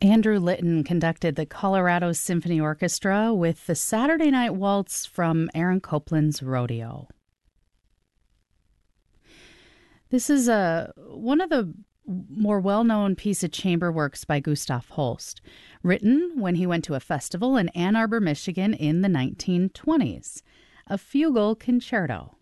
Andrew Litton conducted the Colorado Symphony Orchestra with the Saturday Night Waltz from Aaron Copland's Rodeo. This is one of the more well-known piece of chamber works by Gustav Holst, written when he went to a festival in Ann Arbor, Michigan in the 1920s, a fugal concerto.